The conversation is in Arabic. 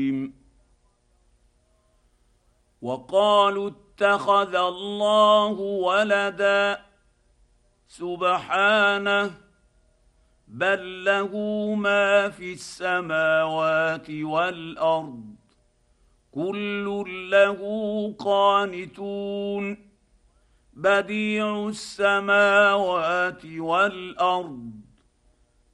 وقالوا اتخذ الله ولدا سبحانه بل له ما في السماوات والارض كل له قانتون بديع السماوات والارض